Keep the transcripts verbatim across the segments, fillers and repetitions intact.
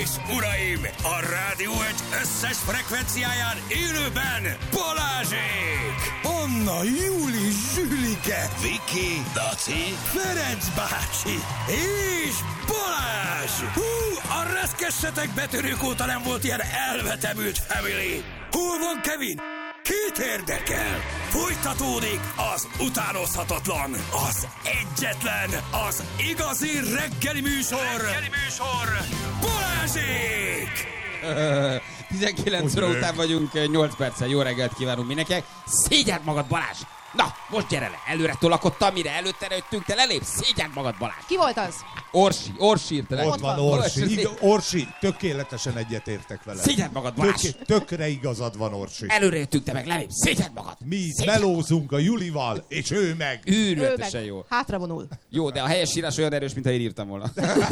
és uraim, a Rádió egy összes frekvenciáján élőben Balázsék! Anna, Júli, Zsülike, Viki, Daci, Ferenc bácsi és Balázs! Hú, a reszkessetek betörők óta nem volt ilyen elvetemült family! Hol van Kevin? Kit érdekel? Folytatódik az utánozhatatlan, az egyetlen, az igazi reggeli műsor, reggeli műsor, Balázsék! tizenkilenc óra után vagyunk, nyolc perccel. Jó reggelt kívánunk mindenkinek. Szégyeld magad, Balázs! Na, most gyere le! Előre tolakodtam, mire előtte jöttünk, te lelépsz. Szégyeld magad, Balázs! Ki volt az? Orsi, Orsi írta le. Ott van Orsi. Ig- Orsi, tökéletesen egyetértek vele. Szégyeld magad, Balázs! Tök, tökre igazad van, Orsi. Előre jöttünk, te meg lelépsz. Szégyeld magad! Mi melózunk a Julival, és ő meg. Őrületesen jó. Hátra vonul. Jó, de a helyesírás olyan erős, mintha én írtam volna.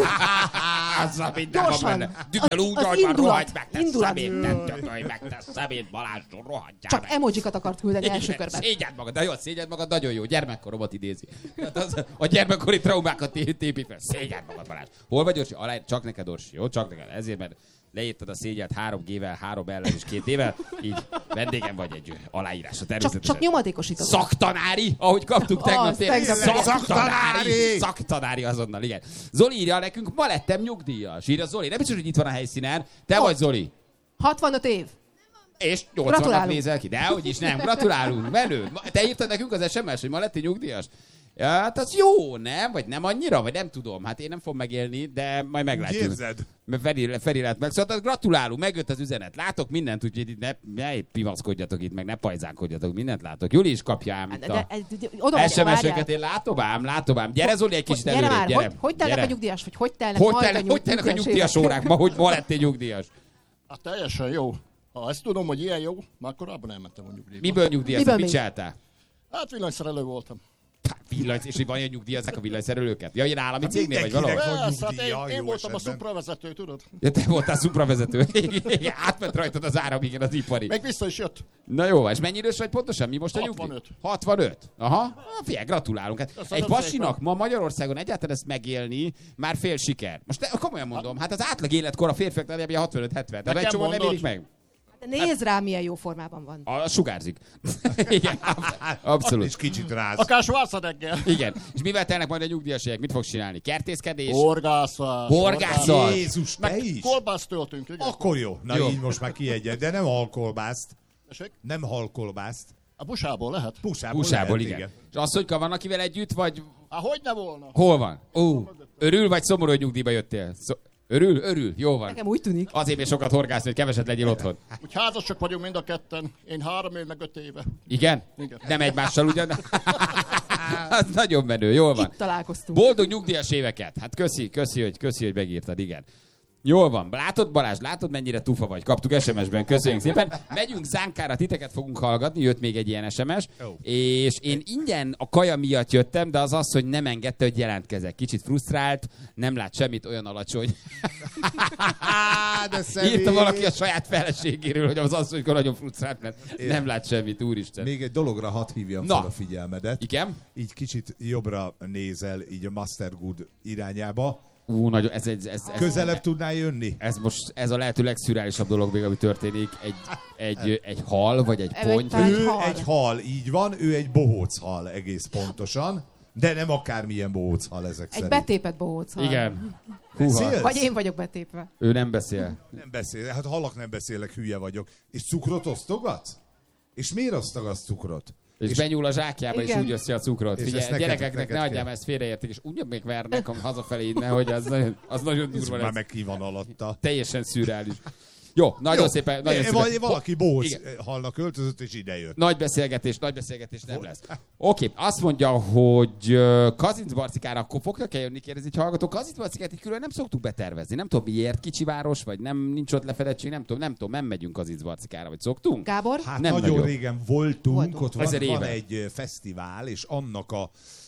Azzal minden van Gyorsan. benne. Dübel úgy, Az hogy van, indulat. rohagy meg, te Indulat. szemét, nem tökölj meg, te szemét, Balázs, rohadjál Csak meg. emojikat akart küldeni első körben. Szégyeld magad, de jó, szégyeld magad, nagyon jó. Gyermekkoromat idézi. Hát az, a gyermekkori traumákat tépít fel. Szégyeld magad, Balázs. Hol vagy, Orsi? Alá... Csak neked, Orsi, jó? Csak neked. Ezért, mert leírtad a szégyelt három G-vel, három ellen és két D-vel, így vendégem vagy egy aláírásra Csak, természetesen. csak nyomatékosított. Szaktanári, ahogy kaptuk tegnap. Az, tényleg. tegnap. Szaktanári! Szaktanári azonnal, igen. Zoli írja nekünk, ma lettem nyugdíjas. Írja Zoli. Nem biztos, hogy itt van a helyszínen. Te Ott. vagy, Zoli. hatvanöt év. És nyolcvanat Gratulálunk. nézel ki. Dehogy is nem, gratulálunk. Menő. Ma- Te írtad nekünk az es em es, hogy ma lettél nyugdíjas? Ja, hát az jó, nem? Vagy nem annyira? Vagy nem tudom. Hát én nem fogom megélni, de majd meglátjuk. Érzed? Mert Feri, Feri lett meg. Szóval gratulálunk, megjött az üzenet. Látok mindent, úgyhogy itt ne, ne pivaszkodjatok itt, meg ne pajzánkodjatok. Mindent látok. Júli is kapja ám itt De, a de, de, oda es em es-öket. várjál. Én látom ám, látom ám. Gyere, Zoli, egy kicsit Gyere előrébb, már, gyere. hogy, hogy telnek Gyere. a nyugdíjas, vagy hogy telnek Hogy majd telnek, a hogy telnek a nyugdíjas évek? órák ma, hogy ma lettél nyugdíjas? Hát teljesen jó. Ha ezt tudom, hogy ilyen jó, már korábban elmentem a nyugdíjba. Miből nyugdíjas? Miből Mit még? csináltál? Hát villanyszerelő voltam. Hát, Villany, és hogy van ilyen nyugdíjazzák a villanyszerelőket? Ja, ilyen állami Hát cégnél vagy mindenkinek valahol? van. Persze, hát nyugdíja, én, én jó voltam a esetben. szupravezető, tudod? Ja, te voltál szupravezető. Igen, átment rajtad az áram, igen, az ipari. Meg vissza is jött. Na jó, és mennyi idős vagy pontosan? Mi most a nyugdíj? hatvanöt. hatvanöt? Aha, ah, figyelj, gratulálunk. Hát Köszönöm egy pasinak szépen. ma Magyarországon egyáltalán ezt megélni már fél siker. Most te, komolyan mondom, hát az átlag életkor a férfiak nagyjából hatvanöt hetven. Tehát egy Nekem csomó nem mondod. élik meg. De nézd rá, milyen jó formában van. A sugárzik. Igen, ab- És abszolút. kicsit ráz. Akár Schwarzenegger. Igen. És mivel telnek majd a nyugdíjasségek? Mit fogsz csinálni? Kertészkedés? Horgászat. Horgászat. Jézus, te Meg is? kolbászt töltünk, igen. Akkor jó. Na Jó. így most már kiegyen, de nem halkolbászt. Tessék? Nem halkolbászt. A busából lehet? Pusából, Pusából, lehet, igen. És az, hogy van akivel együtt, vagy Hát hogy ne volna? hol van? Ó, örül, vagy szomorú, hogy nyugdíjba jöttél? Szó- Örül, örül, jó van. Nekem úgy tűnik. Azért még sokat horgászni, hogy keveset legyél otthon. Úgy házasok vagyunk mind a ketten. Én három év, meg öt éve. Igen? Igen. Nem egymással ugyan? Az nagyon menő, jól van. Itt találkoztunk. Boldog nyugdíjas éveket. Hát köszi, köszi, hogy, köszi, hogy megírtad, igen. Jól van. Látod, Balázs, látod, mennyire tufa vagy? Kaptuk es em es-ben, köszönjük szépen. Megyünk Zánkára, titeket fogunk hallgatni, jött még egy ilyen es em es, Jó. és én ingyen a kaja miatt jöttem, de az az, hogy nem engedte, hogy jelentkezek. Kicsit frusztrált, nem lát semmit, olyan alacsony. de személy. Írta valaki a saját feleségéről, hogy az asszonyka nagyon frusztrált, mert nem lát semmit, úristen. Még egy dologra hadd hívjam Na. fel a figyelmedet. Igen? Így kicsit jobbra nézel, így a Mastergood irányába. Ú, nagyon, ez, ez, ez, ez, Közelebb tudnál jönni? ez most, ez a lehető legszürreálisabb dolog még, ami történik. Egy, egy, egy hal, vagy egy Egy ponty. pár- Ő hal. egy hal, így van, ő egy bohóc hal egész pontosan, de nem akármilyen bohóc hal ezek Egy szerint. betépett bohóc. Igen. Húha. Beszélsz? Vagy én vagyok betépve. Ő nem beszél. Nem beszél, hát halak nem beszélek, hülye vagyok. És cukrot osztogatsz? És miért osztogatsz cukrot? És, és benyúl a zsákjába, és Igen. úgy osztja a cukrot. És Figyelj, ezt neked- gyerekeknek neked ne kell. adjam, ezt félreértik, és úgy még vernek, ha hazafelé innen, hogy az nagyon, az nagyon Ez durva már lesz. meg ki van alatta. Teljesen szürreális. Jó, nagyon Jó. szépen, nagyon Eh, szépen. Vagy valaki bohóc Igen. halnak költözött, és idejött. Nagy beszélgetés, nagy beszélgetés nem lesz. Oké, azt mondja, hogy uh, Kazincbarcikára akkor fognak-e jönni, kérdezi egy hallgató. Kazincbarcikát így külön nem szoktuk betervezni. Nem tudom miért, kicsi város, vagy nem nincs ott lefedettség, nem tudom, nem tudom, nem megyünk Kazincbarcikára, vagy szoktunk? Gábor? Hát Nem nagyon nagyon. régen voltunk, Voltunk. ott van, Ezer van éve. egy ö, fesztivál, és annak a,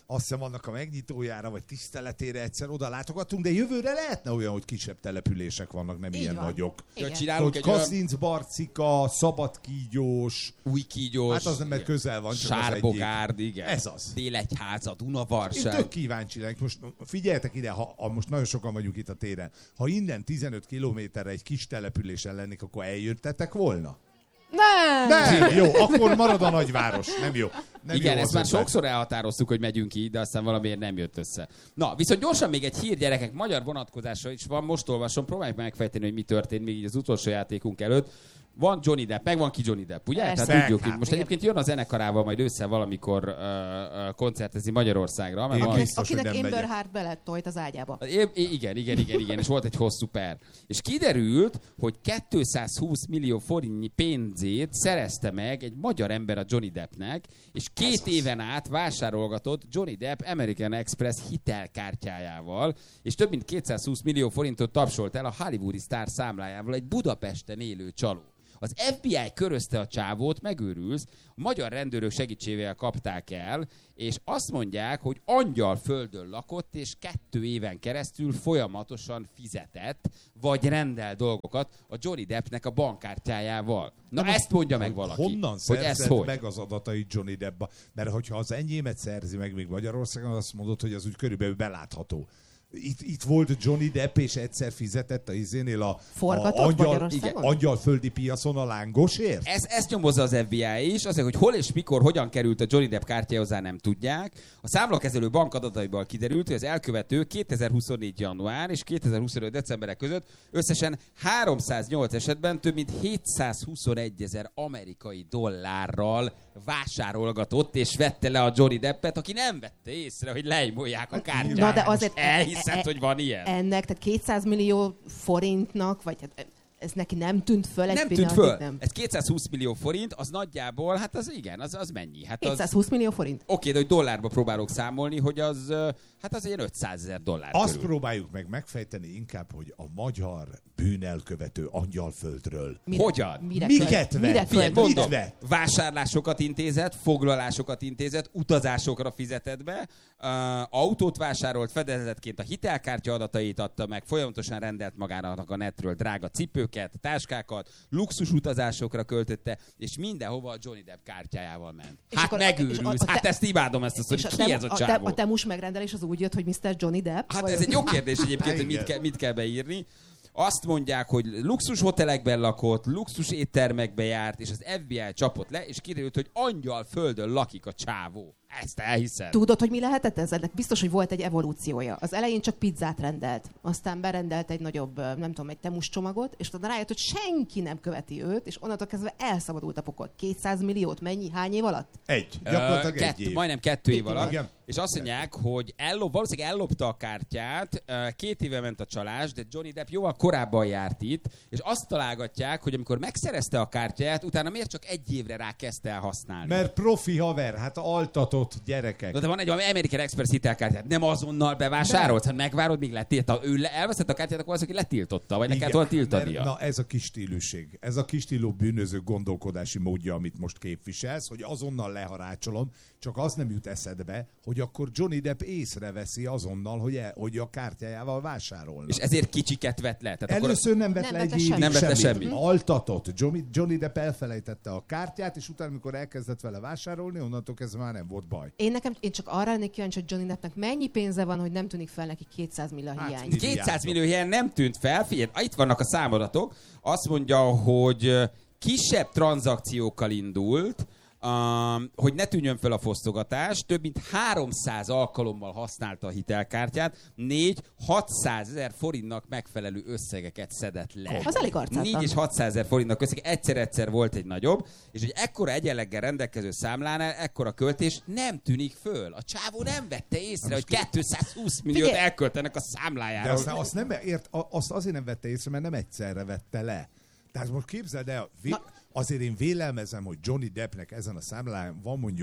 azt hiszem annak a megnyitójára, vagy tiszteletére egyszer oda látogatunk, de jövőre lehetne olyan, hogy kisebb települések vannak, nem Így ilyen van. nagyok. Igen. Csinálunk Hogy egy olyan Kaszinc, Barcika, Szabadkígyós, új kígyós, hát az nem, mert közel van, csak az egyik. Sárbogárd, igen. Ez az. Délegyháza, Én Dunavarság. tök kíváncsi lennék. Most figyeljetek ide, ha, ha most nagyon sokan vagyunk itt a téren. Ha innen tizenöt kilométerre egy kis településen lennék, akkor eljöttetek volna? Nem! Nem, jó, akkor marad a nagyváros. Nem jó. Nem Igen, jó ezt az már ötlet. sokszor elhatároztuk, hogy megyünk így, de aztán valamiért nem jött össze. Na, viszont gyorsan még egy hír, gyerekek, magyar vonatkozása is van, most olvasom, próbáljuk megfejteni, hogy mi történt még így az utolsó játékunk előtt. Van Johnny Depp, meg van ki Johnny Depp, ugye? Persze. Tehát tudjuk, Hát, hogy most igen. egyébként jön a zenekarával majd össze valamikor uh, uh, koncertezni Magyarországra. Mert Én van, biztos, hogy Akinek nem Amber megyek. Heard beletolt az ágyába. I- igen, igen, igen, igen, és volt egy hosszú per. És kiderült, hogy kétszázhúsz millió forintnyi pénzét szerezte meg egy magyar ember a Johnny Deppnek, és két éven át vásárolgatott Johnny Depp American Express hitelkártyájával, és több mint kétszázhúsz millió forintot tapsolt el a hollywoodi sztár számlájával egy Budapesten élő csaló. Az ef bé i körözte a csávót, megőrülsz, a magyar rendőrök segítségével kapták el, és azt mondják, hogy angyalföldön lakott, és kettő éven keresztül folyamatosan fizetett, vagy rendel dolgokat a Johnny Deppnek a bankkártyájával. Na De ezt mondja meg valaki, Honnan hogy ez szerzed hogy? meg az adatait Johnny Deppba? Mert hogyha az enyémet szerzi meg még Magyarországon, azt mondod, hogy az úgy körülbelül belátható. Itt, itt volt Johnny Depp, és egyszer fizetett a izénél a, Forgatott a angyal, Magyarországon? igen, angyalföldi piacon a lángosért? Ez, ezt nyomozza az ef bé i is, azért, hogy hol és mikor, hogyan került a Johnny Depp kártyája, hozzá nem tudják. A számlakezelő bank adataiból kiderült, hogy az elkövető kétezer-huszonnégy január és kétezer-huszonöt decemberek között összesen háromszáznyolc esetben több mint hétszázhuszonegy ezer amerikai dollárral vásárolgatott és vette le a Johnny Deppet, aki nem vette észre, hogy leimolják a kártyát. Na, de azért- Most elhiszed, e- e- hogy van ilyen? Ennek, tehát kétszáz millió forintnak, vagy hát ez neki nem tűnt föl egy Nem tűnt pillanatig, föl. Nem. Ez kétszázhúsz millió forint, az nagyjából, hát az igen, az, az mennyi? Hát az, kétszázhúsz millió forint? oké, de hogy dollárba próbálok számolni, hogy az, ö, hát az ilyen ötszázezer dollár Azt körül. próbáljuk meg megfejteni inkább, hogy a magyar bűnelkövető angyalföldről Mire, Hogyan? Mire Miket költ- vett? Mire Figyelj, költ- Mit mondom, vett? vásárlásokat intézett, foglalásokat intézett, utazásokra fizetett be, uh, autót vásárolt, fedezetként a hitelkártya adatait adta meg, folyamatosan rendelt magának a netről drága cipőket, táskákat, luxus utazásokra költötte, és mindenhova a Johnny Depp kártyájával ment. És Hát akkor a- megőrülsz, és a- a hát te- ezt imádom ezt a És szót, a, ki tem, ez a a, te, csávó? a temus megrendelés az úgy jött, hogy miszter Johnny Depp? Hát vagy ez az- egy jó kérdés egyébként, hogy mit Igen. kell, mit kell beírni. Azt mondják, hogy luxus hotelekben lakott, luxus éttermekbe járt, és az ef bé i csapott le, és kiderült, hogy angyal földön lakik a csávó. Ezt elhiszed? Tudod, hogy mi lehetett ez? Ennek biztos, hogy volt egy evolúciója. Az elején csak pizzát rendelt, aztán berendelt egy nagyobb, ö, nem tudom, egy temus csomagot, és utána rájött, hogy senki nem követi őt, és onnantól kezdve elszabadult a pokol. kétszáz milliót, mennyi? Hány év alatt? Egy. Gyakorlatilag Ö, egy kettő, év. majdnem kettő év Két év alatt. Igen. És azt mondják, hogy ellop, valószínűleg ellopta a kártyát, ö, két éve ment a csalás, de Johnny Depp jóval korábban járt itt, és azt találgatják, hogy amikor megszerezte a kártyáját, utána miért csak egy évre rá kezdte el használni. Mert profi haver, hát altatott gyerekek. Na, de van egy American Express hitelkártyát, nem azonnal bevásárolsz, hát megvárod, míg letilt. Ő le, elveszett a kártyát, akkor az, aki letiltotta, vagy le kellett volna tiltania. mert, na ez a kis stíluség. Ez a kis stílú bűnöző gondolkodási módja, amit most képviselsz, hogy azonnal leharácsolom, csak az nem jut eszedbe, hogy akkor Johnny Depp észreveszi azonnal, hogy, el, hogy a kártyájával vásárolnak. És ezért kicsiket vett le. Tehát Először nem vett Nem le vett egy le évig semmit. Nem vett le semmit. semmit. Altatott. Johnny, Johnny Depp elfelejtette a kártyát, és utána, amikor elkezdett vele vásárolni, onnantól kezdve már nem volt baj. Én nekem, én csak arra lennék kíváncsi, hogy Johnny Deppnek mennyi pénze van, hogy nem tűnik fel neki kétszáz millió Hát, hiány. mi- kétszáz millió helyen nem tűnt fel. Figyelj, itt vannak a számadatok. Azt mondja, hogy ö, kisebb tranzakciókkal indult, Um, hogy ne tűnjön fel a fosztogatás, több mint háromszáz alkalommal használta a hitelkártyát, négy hatszázezer forintnak megfelelő összegeket szedett le. Az elég arcátlan. négy és hatszázezer forintnak összeg, egyszer-egyszer volt egy nagyobb, és hogy ekkora egyenleggel rendelkező számlánál ekkora költés nem tűnik föl. A csávó nem vette észre, hogy kétszázhúsz milliót Figyelj! elköltenek a De számlájára. azt, azt, nem, ért, a- azt azért nem vette észre, mert nem egyszerre vette le. Tehát most képzeld el, vé, azért én vélelmezem, hogy Johnny Deppnek ezen a számlán van mondjuk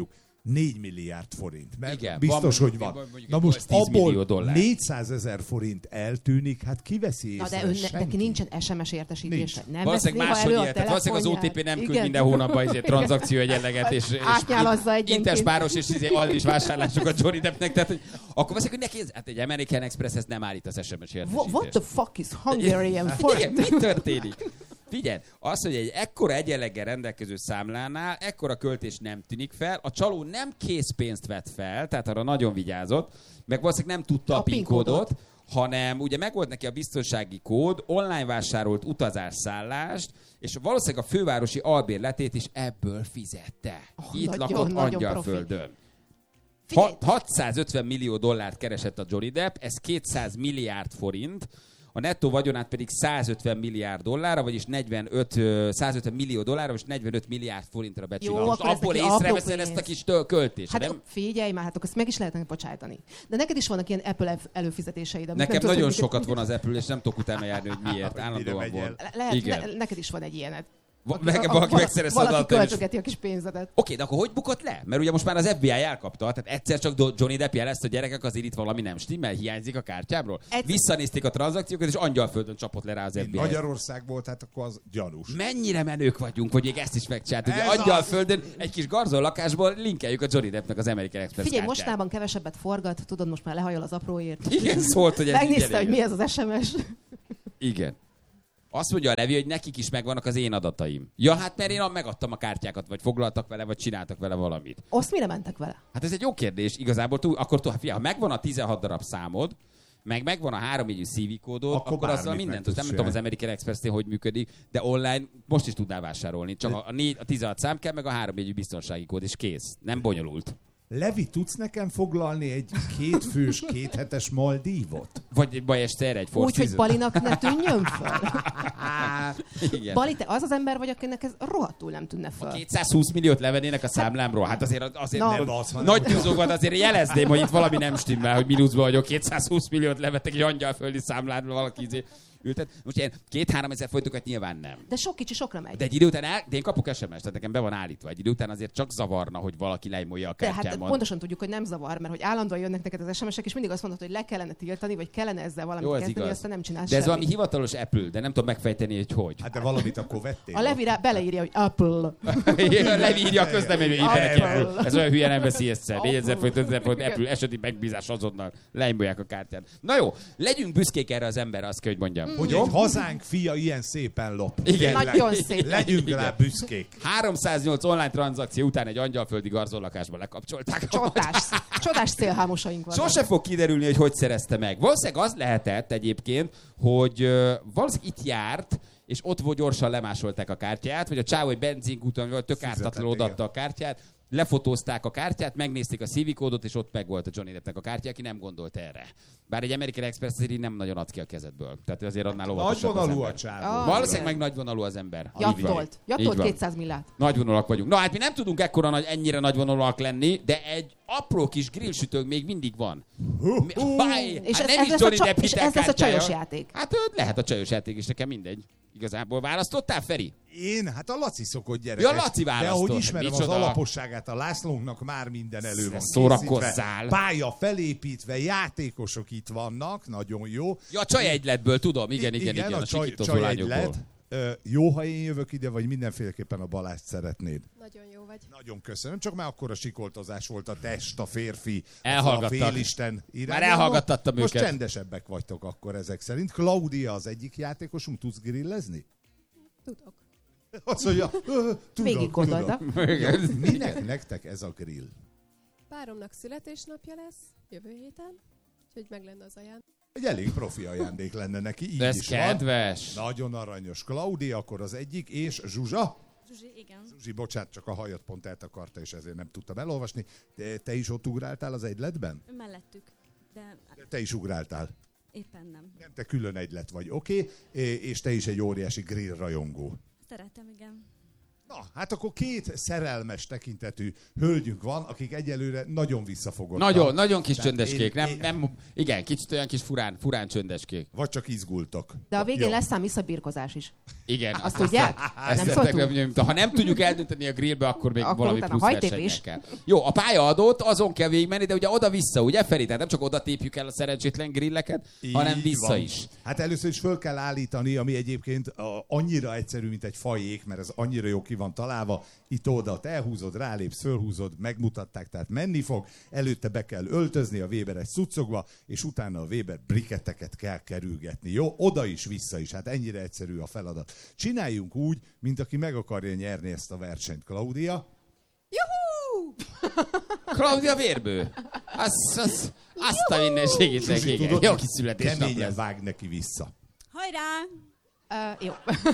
négy milliárd forint. Mert igen, biztos, van, hogy van. mondjuk Na most abból dollár. négyszázezer forint eltűnik, hát kiveszi észre? Na de ön, senki. neki nincsen es em es értesítése. Nincs. Nem Valószínűleg veszi néha máshogy elő a élt. Tehát valószínűleg az o té pé nem küld igen. minden hónapban izé, tranzakció egyenleget, és, és Átnyálazza egyenként. intespáros és izé, aldis vásárlásokat Johnny Deppnek. Tehát, hogy akkor valószínűleg, hogy neki ez, hát egy American Express ezt nem állít az es em es értesítést. What the fuck is Hungarian for? Igen, mi történik? Figyelj, az, hogy egy ekkora egyenleggel rendelkező számlánál ekkora költés nem tűnik fel, a csaló nem készpénzt vett fel, tehát arra nagyon vigyázott, meg valószínűleg nem tudta a, a PIN kódot, hanem ugye megvolt neki a biztonsági kód, online vásárolt utazásszállást, és valószínűleg a fővárosi albérletét is ebből fizette. Oh, Itt nagyon, lakott nagyon Angyalföldön. Figyelj. hatszázötven millió dollárt keresett a Johnny Depp, ez kétszáz milliárd forint, a nettó vagyonát pedig százötven milliárd dollárra, vagyis negyvenöt, százötven millió dollárra, és negyvenöt milliárd forintra becsülve. Jó, Most akkor ez abból neki apró észreveszed ezt a pénz. kis től- költést, Hát nem? figyelj már, hát akkor ezt meg is lehetne bocsájtani. De neked is vannak ilyen Apple ev- előfizetéseid. amit Nekem nem tudod, nagyon hogy sokat van az Apple, és nem tudok utána járni, hogy miért. Állandóan megy el. van. Le- lehet, Igen. ne, neked is van egy ilyened. Va- Nekem A- valaki vala- megszerezte Valaki adatot, és... költögeti a kis pénzedet. Oké, de akkor hogy bukott le? Mert ugye most már az ef bé i elkapta, tehát egyszer csak Do- Johnny Depp jelezte, hogy gyerekek, azért itt valami nem stimmel, hiányzik a kártyámról. Egyszer- Visszanézték a tranzakciókat, és Angyalföldön csapott le rá az ef bé i. Magyarország volt, hát akkor az gyanús. Mennyire menők vagyunk, hogy még ezt is megcsináltuk. Ez Angyalföldön egy kis garzol lakásból linkeljük a Johnny Deppnek az American Express Figyelj, kártyát. mostában kevesebbet forgat, tudod, most már lehajol az apróért. Igen, szólt, hogy ez Megnézte, így hogy elég. mi ez az es em es. Igen. Azt mondja a Levi, hogy nekik is megvannak az én adataim. Ja, hát mert én megadtam a kártyákat, vagy foglaltak vele, vagy csináltak vele valamit. Azt mire mentek vele? Hát ez egy jó kérdés, igazából túl, akkor túl, figyelj, ha megvan a tizenhat darab számod, meg megvan a háromjegyű cé vé kódod, Akkor akkor, azzal bármit mindent meg tudsz. Nem tudsz tudom az csinálni. American Express-nél hogy működik, de online most is tudnál vásárolni. Csak a, a, négy, a tizenhat szám kell, meg a háromjegyű biztonsági kód, és kész. Nem bonyolult. Levi, tudsz nekem foglalni egy kétfős, kéthetes Maldívot? Vagy baj este erre egy Four Úgy, hogy Seasons. Balinak ne tűnjön föl. Igen. Bali, te az az ember vagy, akinek ez rohadtul nem tűnne föl. kétszázhúsz milliót levennének a számlámról. Hát azért, azért Na. nem, Nem az, hanem- nagy tűzókat azért jelezném, hogy itt valami nem stimmel, hogy mínuszban vagyok. kétszázhúsz milliót levettek egy angyalföldi számládról valaki izé ültet. Most ilyen két-három ezer folytokat nyilván nem. De sok kicsi sokra megy. De egy idő után, el, de én kapok es em es, tehát nekem be van állítva. Egy idő után azért csak zavarna, hogy valaki lejmolja a De hát kártyámon. pontosan tudjuk, hogy nem zavar, mert hogy állandóan jönnek neked az es em esek, és mindig azt mondod, hogy le kellene tiltani, vagy kellene ezzel valamit Jó, ez kezdeni, igaz. aztán nem csinálsz De ez semmit. valami hivatalos Apple, de nem tudom megfejteni, hogy hogy. Hát de valamit akkor vettél. A Levi rá beleírja, hogy Apple. Leírja a közlemény, hogy Apple. Apple. Ez olyan hülye nem veszi észre. Apple. négyezer forint, ötezer forint, Apple eseti megbízás azonnal lejmolják a kártyát. Na jó, legyünk büszkék erre az ember, azt kell, hogy mondjam. Hogy egy hazánk fia ilyen szépen lop. Igen. Tényleg. Nagyon szép. Legyünk rá Igen. büszkék. háromszáznyolc online tranzakció után egy angyalföldi garzonlakásba lekapcsolták. Csodás, csodás célhámosaink vannak. Sose fog kiderülni, hogy hogy szerezte meg. Valószínűleg az lehetett egyébként, hogy uh, valószínűleg itt járt, és ott volt gyorsan lemásolták a kártyát, vagy a csávó egy benzinkúton, vagy tök Fizetett, ártatlanul odaadta igen. a kártyát, lefotózták a kártyát, megnézték a cé vé kódot, és ott meg volt a Johnny Deppnek a kártya, aki nem gondolt erre. Bár egy American Express azért nem nagyon ad ki a kezedből. Tehát azért annál óvatosabb az Nagyvonalú a ember. csávó. Ah, Valószínűleg igen. meg nagyvonalú az ember. Így van. Jattolt. Így Jattolt van. kétszáz millát. Nagyvonalak vagyunk. Na hát mi nem tudunk ekkora nagy, ennyire nagyvonalak lenni, de egy apró kis grillsütőnk még mindig van. Mi- Báj, És hát ez- nem ez is lesz a Johnny csa- Depp és ez lesz a hitelkártyája. csajos játék. Hát ö, lehet a csajos játék is, nekem mindegy. Igazából választottál, Feri? Én? Hát a Laci szokott gyerek. Ja, Laci De választott. ahogy ismerem Micsoda? az alaposságát, a Lászlónknak már minden elő van Szórakozzál. készítve. Pálya felépítve, játékosok itt vannak, nagyon jó. Ja, a csaj egyletből tudom, igen, igen, igen, a a csaj, sikítozó csaj lányokból. egylet. Ö, Jó, ha én jövök ide, vagy mindenféleképpen a Balást szeretnéd. Nagyon jó vagy. Nagyon köszönöm, csak már akkor a sikoltozás volt a test, a férfi, Elhallgattak. a félisten irányába. Már elhallgattattam Most őket. csendesebbek vagytok akkor ezek szerint. Claudia az egyik játékosunk, tudsz grillezni? Tudok. Azt mondja, "Ö, tudom, Végig gondolta. tudom." Jó, minek nektek ez a grill? Páromnak születésnapja lesz jövő héten, úgyhogy meg lenne az ajándék. Egy elég profi ajándék lenne neki, így De ez is kedves. van. Nagyon aranyos. Claudia akkor az egyik, és Zsuzsa? Zsuzsi, igen. Zsuzsi, bocsánat, csak a hajat pont eltakarta, és ezért nem tudtam elolvasni. De te is ott ugráltál az egyletben? Mellettük, de De te is ugráltál. éppen nem. Nem, te külön egylet vagy, oké? Okay? És te is egy óriási grill rajongó. Szeretem, igen. Na, hát akkor két szerelmes tekintetű hölgyünk van, akik egyelőre nagyon visszafogottak. Nagyon, nagyon kis Tehát csöndeskék. én- Nem, én- nem, igen, kicsit olyan kis furán, furán csöndeskék. Vagy csak izgultak. De a végén Jó. lesz ám visszabirkozás is. Igen. Azt tudják? Ezt Nem tettek, szóltunk? ha nem tudjuk eldönteni a grillbe, akkor még Akkor valami utána plusz hajtépés. versenyekkel. Jó, a pályaadót azon kell végigmenni, de ugye oda-vissza, ugye Feri? Tehát nem csak oda tépjük el a szerencsétlen grilleket, hanem Így vissza van. is. Hát először is föl kell állítani, ami egyébként a, annyira egyszerű, mint egy fajék, mert ez annyira jó ki van találva. Itt-oda elhúzod, rálépsz, fölhúzod, megmutatták, tehát menni fog. Előtte be kell öltözni a Weberes cuccokba, és utána a Weber briketteket kell kerülgetni. Jó? Oda is, vissza is. Hát ennyire egyszerű a feladat. Csináljunk úgy, mint aki meg akarja nyerni ezt a versenyt. Klaudia? Juhú! Klaudia Vérbő. Azt, azt, azt a minden segítek, Zsuzsi, igen. tudod, Jó kis születésnap keményen lesz. vág neki vissza. Hajrá! Uh, jó.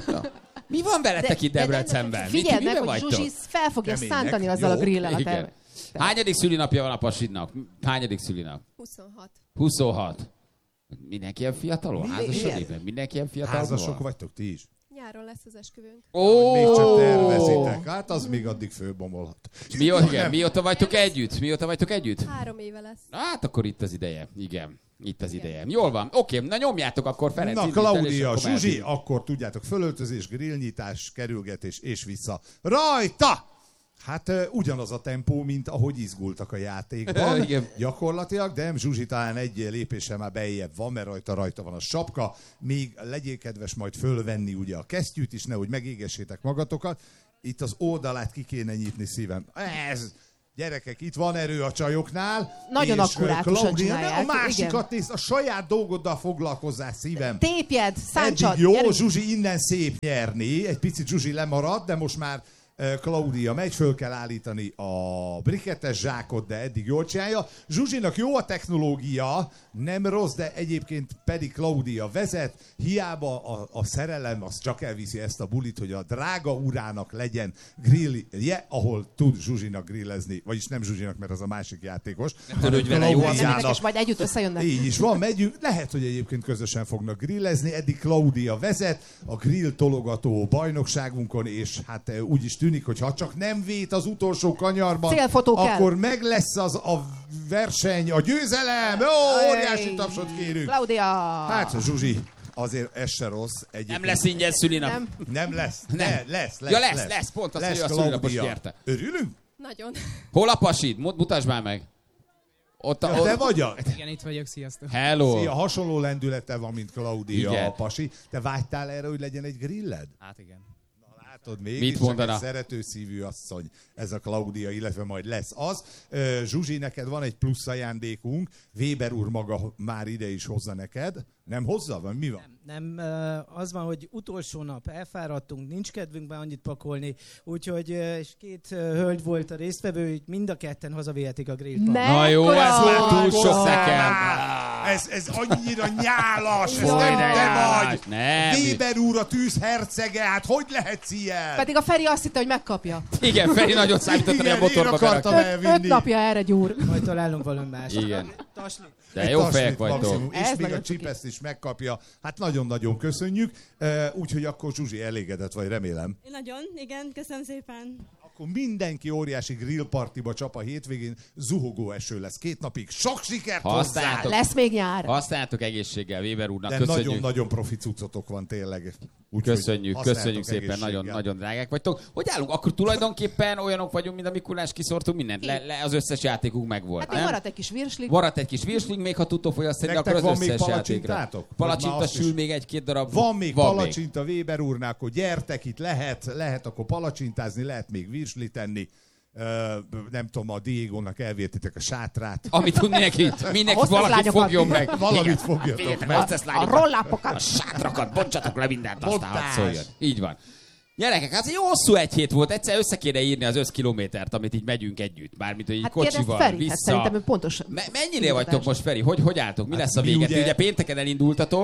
Mi van veletek itt Debrecenben? Figyeld Mi- meg, miben hogy vagytok? Zsuzsi fel fogja Kemények, szántani azzal a jók. grillel a Igen. terve. Hányadik szülinapja van a pasidnak? Hányadik szülinap? huszonhat. huszonhat. Mindenki ilyen fiatalon? Mi- Házasod igen. éppen? Mindenki ilyen fiatalon? Házasok vagytok ti is? Nyáron lesz az esküvőnk. Ó! Még csak tervezitek. Hát az még addig főbomolhat. Mióta, igen, mióta vagytok együtt? Mióta vagytok együtt? Három éve lesz. Hát akkor itt az ideje. Igen. Itt az ideje. Jól van. Oké, na nyomjátok akkor Ferenc. Na, indít el, és Klaudia, akkor Zsuzsi, mehetünk. akkor tudjátok, fölöltözés, grillnyitás, kerülgetés és vissza. Rajta! Hát uh, ugyanaz a tempó, mint ahogy izgultak a játékban. Igen. Gyakorlatilag, de Zsuzsi talán egy lépéssel már bejjebb van, mert rajta rajta van a sapka. Még legyél kedves majd fölvenni ugye a kesztyűt is, nehogy megégessétek magatokat. Itt az oldalát ki kéne nyitni, szívem. Ez... Gyerekek, itt van erő a csajoknál. Nagyon és, akkurátusan Klaudia, ne csinálják, a másikat igen. nézd, a saját dolgoddal foglalkozzál, szívem. Tépjed, száncsad. Eddig jó, gyerünk. Zsuzsi innen szép nyerni. Egy picit Zsuzsi lemaradt, de most már uh, Klaudia megy, föl kell állítani a brikettes zsákot, de eddig jól csinálja. Zsuzsinak jó a technológia, nem rossz, de egyébként pedig Klaudia vezet. Hiába a, a szerelem, az csak elviszi ezt a bulit, hogy a drága urának legyen grillje, ahol tud Zsuzsinak grillezni. Vagyis nem Zsuzsinak, mert az a másik játékos. törődj vele, jó? Elmennek, és majd együtt összejönnek. Így is van, megyünk. Lehet, hogy egyébként közösen fognak grillezni. Eddig Klaudia vezet a grill tologató bajnokságunkon, és hát eh, úgy is tűnik, hogy ha csak nem vét az utolsó kanyarban, Célfotó kell. akkor meg lesz az a verseny, a győzelem. Ó, óriási Ej. tapsot kérünk. Klaudia! Hát, Zsuzsi, azért ez se rossz. Egyébként. Nem lesz ingyen szülinap. Nem. Nem lesz. Nem. Ne, lesz, lesz. Ja, lesz, lesz, pont azt mondja, a szülinapos Klaudia. kérte. Örülünk? Nagyon. Hol a pasid? Mut- Mutasd már meg. Ott a... Ja, te ott... vagy a... Igen, itt vagyok, sziasztok. Hello. Szia, hasonló lendülete van, mint Klaudia Igen. a pasi. Te vágytál erre, hogy legyen egy grilled? Hát igen. Látod, mégis Mit csak mondana? egy szerető szívű asszony, ez a Klaudia, illetve majd lesz az. Ö, Zsuzsi, neked van egy plusz ajándékunk, Weber úr maga már ide is hozza neked. Nem hozza? Vagy mi van? Nem, ö, az van, hogy utolsó nap elfáradtunk, nincs kedvünk be annyit pakolni, úgyhogy ö, és két ö, hölgy volt a résztvevő, így mind a ketten hazavihetik a grillt. Na jó, ez már túl sok nekem. Ez, ez annyira nyálas, ez Jaj, nem de te nyálas. vagy. Nem. Weber úr a tűz hercege, hát hogy lehetsz ilyen? Pedig a Feri azt hitte, hogy megkapja. Igen, Feri nagyon számított, hogy a Igen, én motorba akartam berakta. Öt, elvinni. öt napja erre gyúr. Majd találunk valami más. Igen. Tasli. De Egy jó taslit fejek vagytok. maximum, És Ez még nagyon a cuki. csipeszt is megkapja. Hát nagyon-nagyon köszönjük. Uh, Úgyhogy akkor Zsuzsi elégedett vagy, remélem. Nagyon, igen, köszönöm szépen. Akkor mindenki óriási grillpartiba csap a hétvégén. Zuhogó eső lesz két napig. Sok sikert hozzá! Használjátok, Lesz még nyár. használjátok egészséggel Weber úrnak. De Köszönjük. nagyon-nagyon profi cuccotok van tényleg. Úgyhogy Köszönjük, használjátok köszönjük szépen, egészséggel. nagyon, nagyon drágák vagytok. Hogy állunk? Akkor tulajdonképpen olyanok vagyunk, mint a Mikulás, kiszortunk mindent. Le, le, az összes játékunk megvolt, Hát még nem? maradt egy kis virslik. Maradt egy kis virsling, még ha tudtok fogyasztani, Nektek akkor az van még összes játékra. palacsintátok? Vagy Palacsinta már azt sül is? még egy-két darab. Van még van palacsinta Weber úrnál, akkor gyertek, itt lehet, lehet akkor palacsintázni, lehet még virslit tenni. Uh, nem tudom, a Diégónak elvértitek a sátrát. Amit tud mindenki, mindenki hoztad valaki lányokat. fogjon meg. Valamit Igen. fogjatok Figyeljetek, meg. hoztesz A lányokat. rollápokat. A sátrakat, bontsatok le mindent, aztán Bontás. hadd szóljon. Így van. Gyerekek, hát egy hosszú egy hét volt, egyszer össze kéne írni az összkilométert, amit így megyünk együtt. Mármint, hogy így Hát kérdezd kocsival, Ferit, vissza. hát szerintem ő pontos. Me- mennyire vagytok most, Feri? Hogy, hogy álltok? Mi Hát lesz a mi vége? ugye- Ugye... ugye pénteken elindultatok,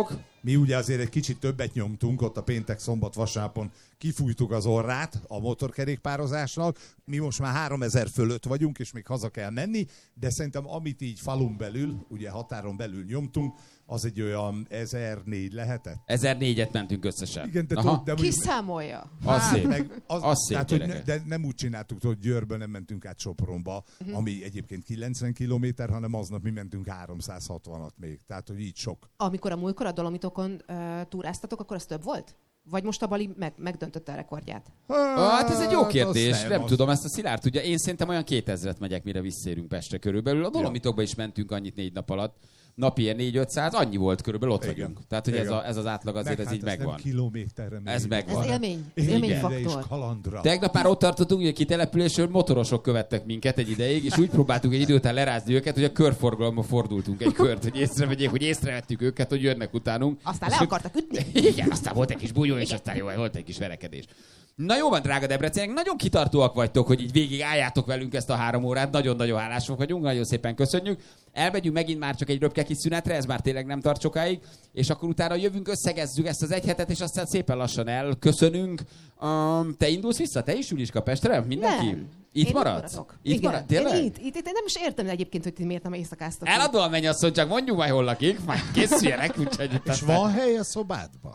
Mi ugye azért egy kicsit többet nyomtunk, ott a péntek, szombat, vasárnapon kifújtuk az orrát a motorkerékpározásnak. Mi most már háromezer fölött vagyunk, és még haza kell menni, de szerintem amit így falun belül, ugye határon belül nyomtunk, az egy olyan ezernégy lehetett. ezernégyet mentünk összesen. Igen, de, tud, de Ki számolja? Az hát, szép. meg az, Az szép, tehát, hogy ne, gyerekek. de nem úgy csináltuk, hogy Győrből nem mentünk át Sopronba, uh-huh. ami egyébként kilencven kilométer, hanem aznap mi mentünk háromszázhatvanat még. Tehát, hogy így sok. Amikor a múltkor a Dolomitokon uh, túráztatok, akkor az több volt? Vagy most a Bali meg, megdöntötte a rekordját? Hát ez egy jó kérdés, nem, nem az... tudom, ezt a Szilárd tudja. Én szerintem olyan kétezret megyek, mire visszérünk Pestre körülbelül. A Dolomitokba is mentünk annyit négy nap alatt. Napi ilyen négy-ötszáz, annyi volt körülbelül, ott Igen. vagyunk. Tehát, hogy ez, a, ez az átlag azért, meg, ez hát így megvan. Nem kilométerre Ez megvan. Ez élmény. Ez Igen, élményfaktor. és kalandra. Tegnap már ott tartottunk, hogy a kitelepülésről motorosok követtek minket egy ideig, és úgy próbáltuk egy idő után lerázni őket, hogy a körforgalomba fordultunk egy kört, hogy észrevegyék, hogy észrevettük őket, hogy jönnek utánunk. Aztán és le akartak ütni. Igen, aztán volt egy kis bújó, és aztán jó, volt egy kis verekedés. Na jó van, drága Debrecenek, nagyon kitartóak vagytok, hogy így végig álljátok velünk ezt a három órát, nagyon-nagyon hálások vagyunk, nagyon szépen köszönjük. Elmegyünk megint már csak egy röpke kis szünetre, ez már tényleg nem tart sokáig, és akkor utána jövünk, összegezzük ezt az egy hetet, és aztán szépen lassan elköszönünk. Um, te indulsz vissza? Te is, Juliska, Pestre? Mindenki? Nem. Itt Én maradsz? maradok. Itt Igen. marad? Tényleg? Én itt, itt, itt, nem is értem egyébként, hogy ti miért nem éjszakáztok. Eladó a mennyasszony, csak mondjuk majd hol lakik, majd készüljenek, úgyhogy itt És aztán... van hely a szobádban?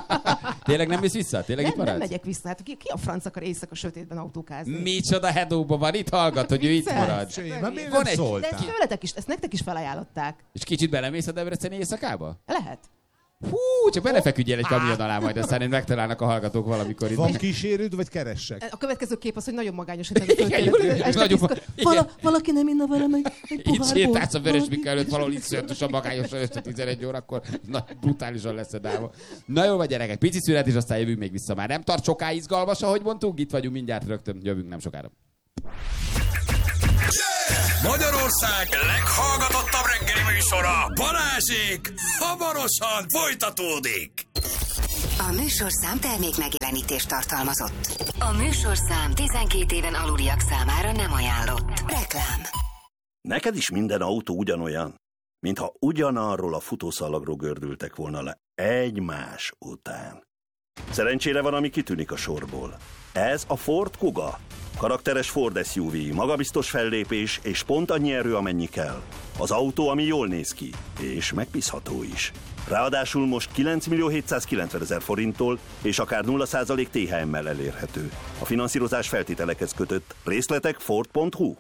Tényleg nem mész vissza? Tényleg nem, itt maradsz? nem megyek vissza. Hát ki, ki a franc akar éjszaka sötétben autókázni? Micsoda hedóba van, itt hallgat, hogy ő itt Vicces. marad. Már miért Van nem egy- De szóltál? ezt tőletek is, ezt nektek is felajánlották. És kicsit belemész a debreceni éjszakába? Lehet. Hú, csak belefeküdjél egy kamion alá majd, aztán én megtalálnak a hallgatók valamikor itt. Van kísérőd, vagy keressek? A következő kép az, hogy nagyon magányos, hogy Igen, Júli, nagyon ma- Vala, valaki nem inna velem egy, egy Itt pohár sétálsz a bort? Vörösmike előtt, valahol itt szörtösen magányosan este tizenegy órakor, na, brutálisan leszedálva. Na jó, vagy gyerekek, pici szünet, és aztán jövünk még vissza már. Nem tart soká izgalmas, ahogy mondtunk, itt vagyunk mindjárt rögtön, jövünk nem sokára. Magyarország leghallgatottabb reggeli műsora, Balázsék, hamarosan folytatódik. A műsorszám termék megjelenítést tartalmazott. A műsorszám tizenkét éven aluliak számára nem ajánlott. Reklám. Neked is minden autó ugyanolyan, mintha ugyanarról a futószalagról gördültek volna le egymás után. Szerencsére van, ami kitűnik a sorból. Ez a Ford Kuga. Karakteres Ford es u vé, magabiztos fellépés és pont annyi erő, amennyi kell. Az autó, ami jól néz ki, és megbízható is. Ráadásul most kilenc millió hétszázkilencvenezer forinttól és akár nulla százalék té há emmel elérhető. A finanszírozás feltételekhez kötött. Részletek ford pont hu.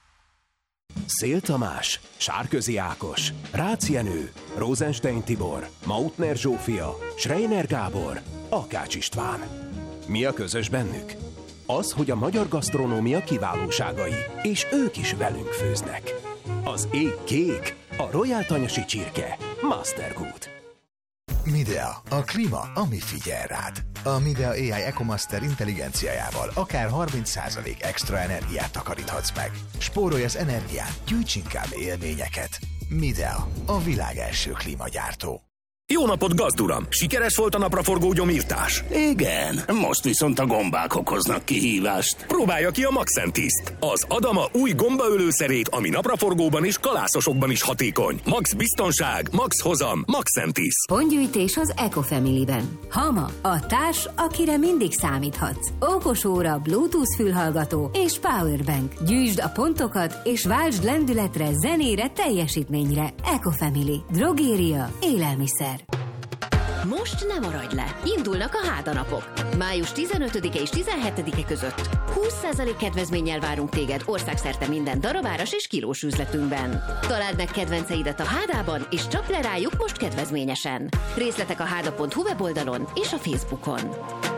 Szél Tamás, Sárközi Ákos, Rácz Jenő, Rosenstein Tibor, Mautner Zsófia, Schreiner Gábor, Akács István. Mi a közös bennük? Az, hogy a magyar gasztronómia kiválóságai, és ők is velünk főznek. Az ég kék, a Royal Tanyasi csirke, Mastergood. Midea, a klíma, ami figyel rád. A Midea á i EcoMaster intelligenciájával akár harminc százalék extra energiát takaríthatsz meg. Spórolj az energián, gyűjts inkább élményeket. Midea, a világ első klímagyártó. Jó napot, gazduram! Sikeres volt a napraforgó gyomírtás? Igen, most viszont a gombák okoznak kihívást. Próbálja ki a Maxentiszt, az Adama új gombaölőszerét, ami napraforgóban és kalászosokban is hatékony. Max biztonság, max hozam, Maxentiszt. Pontgyűjtés az Ecofamily-ben. Hama, a társ, akire mindig számíthatsz. Okos óra, Bluetooth fülhallgató és powerbank. Gyűjtsd a pontokat és váltsd lendületre, zenére, teljesítményre. Ecofamily. Drogéria. Élelmiszer. Most nem maradj le! Indulnak a hádanapok. május tizenötödike és tizenhetedike között. húsz százalék kedvezménnyel várunk téged országszerte minden darabáras és kilós üzletünkben. Találd meg kedvenceidet a Hádában, és csap le rájuk most kedvezményesen. Részletek a háda pont hu weboldalon és a Facebookon.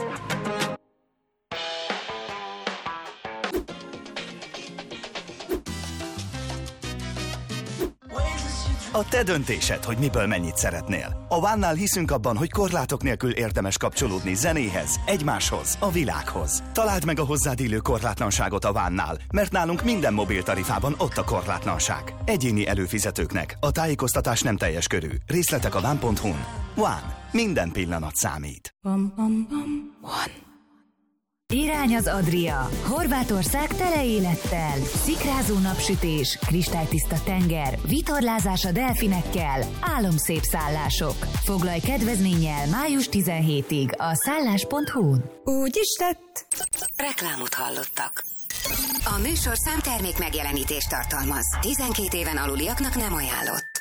A te döntésed, hogy miből mennyit szeretnél. A Vánnál hiszünk abban, hogy korlátok nélkül érdemes kapcsolódni zenéhez, egymáshoz, a világhoz. Találd meg a hozzád illő korlátlanságot a Vánnál, mert nálunk minden mobiltarifában ott a korlátlanság. Egyéni előfizetőknek a tájékoztatás nem teljes körű. Részletek a ván pont hu-n. Ván. Minden pillanat számít. One. Irány az Adria. Horvátország tele élettel. Szikrázó napsütés, kristálytiszta tenger, vitorlázás a delfinekkel, álomszép szállások. Foglalj kedvezménnyel május tizenhetedikéig a szállás pont hu-n. Úgy is lett. Reklámot hallottak. A műsorszám termék megjelenítést tartalmaz. tizenkét éven aluliaknak nem ajánlott.